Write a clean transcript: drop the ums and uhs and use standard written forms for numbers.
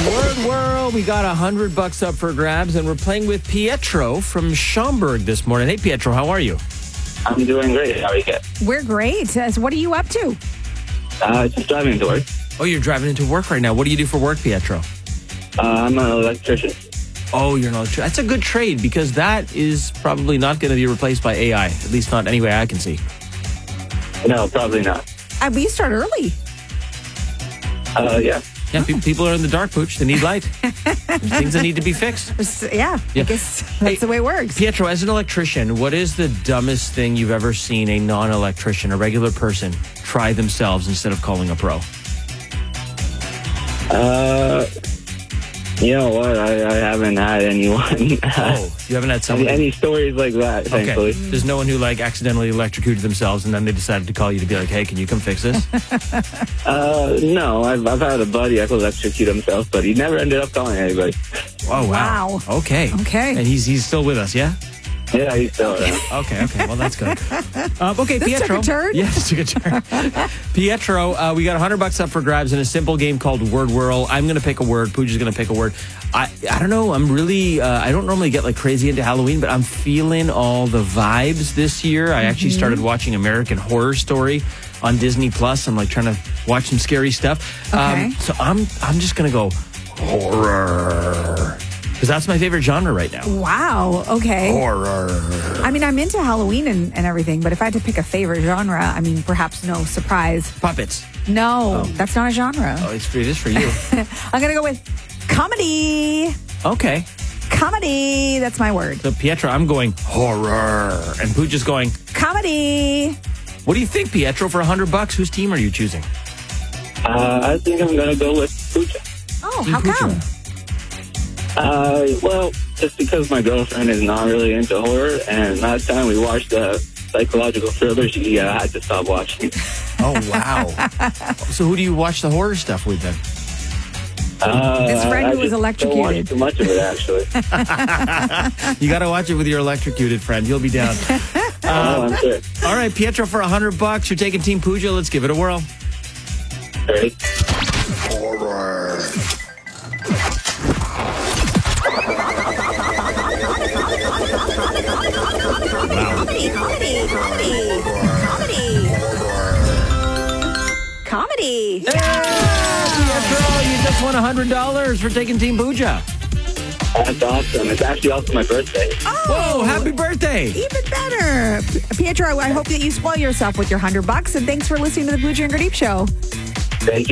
Word World, we got $100 up for grabs, and we're playing with Pietro from Schaumburg this morning. Hey, Pietro, how are you? I'm doing great. How are you guys? We're great. So what are you up to? Just driving to work. Oh, you're driving into work right now. What do you do for work, Pietro? I'm an electrician. Oh, you're an electrician. That's a good trade because that is probably not going to be replaced by AI, at least not any way I can see. No, probably not. We start early. Yeah. Yeah, people are in the dark, Pooch. They need light. There's things that need to be fixed. Yeah, I guess that's the way it works. Pietro, as an electrician, what is the dumbest thing you've ever seen a non-electrician, a regular person, try themselves instead of calling a pro? You know what? I haven't had anyone. You haven't had someone... Any stories like that, thankfully. Okay. There's no one who, accidentally electrocuted themselves and then they decided to call you to be like, hey, can you come fix this? No. I've had a buddy that electrocute himself, but he never ended up calling anybody. Oh, wow. Okay. Okay. And he's still with us, yeah? Yeah, he's still around. Okay. Well, that's good. Okay, This Pietro. took a turn? Yeah, this took a turn. Pietro, we got $100 up for grabs in a simple game called Word Whirl. I'm going to pick a word. Pooch is going to pick a word. I don't know. I'm really, I don't normally get crazy into Halloween, but I'm feeling all the vibes this year. I actually started watching American Horror Story on Disney Plus. I'm trying to watch some scary stuff. Okay. So I'm just going to go horror. Because that's my favorite genre right now. Wow. Okay. Horror. I mean, I'm into Halloween and everything, but if I had to pick a favorite genre, I mean, perhaps no surprise. Puppets. No, that's not a genre. Oh, it is for you. I'm going to go with comedy. Okay. Comedy. That's my word. So, Pietro, I'm going horror. And Pooch is going... Comedy. What do you think, Pietro, for $100? Whose team are you choosing? I think I'm going to go with Pucha. Oh, how come? Well, just because my girlfriend is not really into horror, and last time we watched a psychological thriller, she had to stop watching. Oh, wow. So who do you watch the horror stuff with then? His friend who was Don't watch electrocuted. too much of it, actually. You got to watch it with your electrocuted friend. You'll be down. I'm sure. All right, Pietro, for $100, you're taking Team Puja. Let's give it a whirl. All right. Horror. Comedy. Pietro, you just won $100 for taking Team Puja. That's awesome. It's actually also my birthday. Whoa, happy birthday. Even better. Pietro, I hope that you spoil yourself with your $100, and thanks for listening to the Pooja and Gurdeep Show. Thank you.